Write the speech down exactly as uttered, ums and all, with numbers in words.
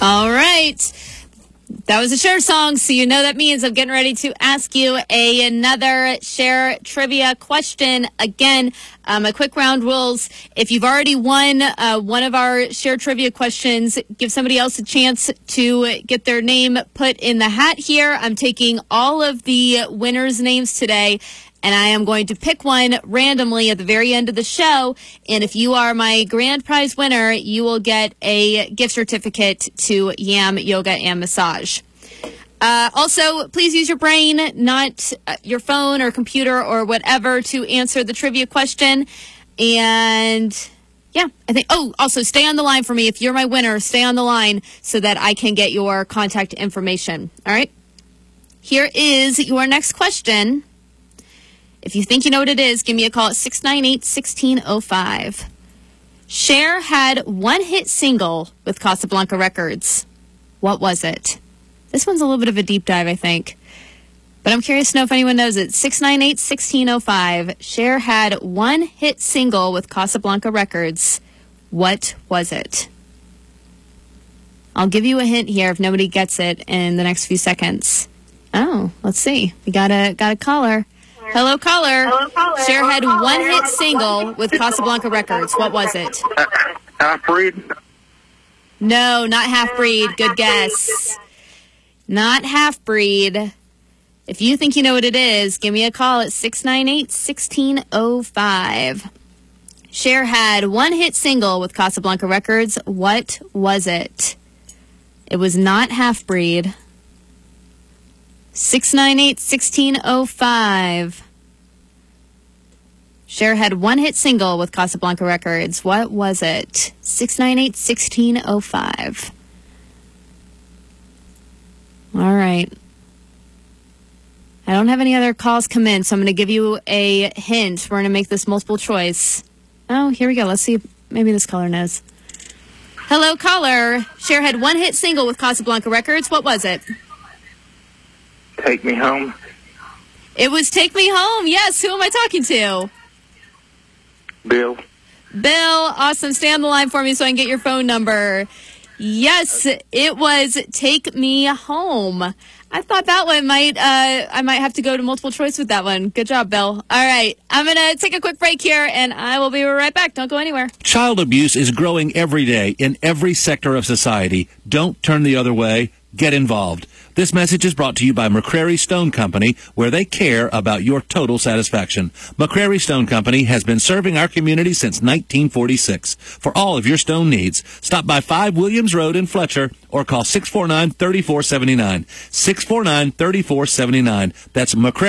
All right. That was a Cher song, so you know that means I'm getting ready to ask you a, another Cher trivia question. Again, um, a quick round rules. If you've already won uh, one of our Cher trivia questions, give somebody else a chance to get their name put in the hat here. I'm taking all of the winners' names today, and I am going to pick one randomly at the very end of the show. And if you are my grand prize winner, you will get a gift certificate to Yam Yoga and Massage. Uh, also, please use your brain, not uh, your phone or computer or whatever, to answer the trivia question. And yeah, I think, oh, also stay on the line for me. If you're my winner, stay on the line so that I can get your contact information. All right. Here is your next question. If you think you know what it is, give me a call at six nine eight, one six zero five. Cher had one hit single with Casablanca Records. What was it? This one's a little bit of a deep dive, I think. But I'm curious to know if anyone knows it. six nine eight, one six zero five. Cher had one hit single with Casablanca Records. What was it? I'll give you a hint here if nobody gets it in the next few seconds. Oh, let's see. We got a, got a caller. Hello, caller. Hello, caller. Cher had one hit single with Casablanca Records. What was it? Uh, Half-breed? No, not Half-Breed. Good guess. Not Half-Breed. If you think you know what it is, give me a call at six nine eight, one six zero five. Cher had one hit single with Casablanca Records. What was it? It was not Half-Breed. six nine eight, one six zero five. Cher had one hit single with Casablanca Records. What was it? six nine eight, one six zero five. All right. I don't have any other calls come in, so I'm going to give you a hint. We're going to make this multiple choice. Oh, here we go. Let's see if maybe this caller knows. Hello, caller. Cher had one hit single with Casablanca Records. What was it? Take Me Home? It was Take Me Home. Yes. Who am I talking to? Bill? Bill. Awesome. Stay on the line for me so I can get your phone number. Yes, it was Take Me Home. I thought that one might, uh, I might have to go to multiple choice with that one. Good job, Bill. All right. I'm going to take a quick break here, and I will be right back. Don't go anywhere. Child abuse is growing every day in every sector of society. Don't turn the other way. Get involved. This message is brought to you by McCrary Stone Company, where they care about your total satisfaction. McCrary Stone Company has been serving our community since nineteen forty-six. For all of your stone needs, stop by five Williams Road in Fletcher or call six four nine, three four seven nine. six four nine, three four seven nine. That's McCrary.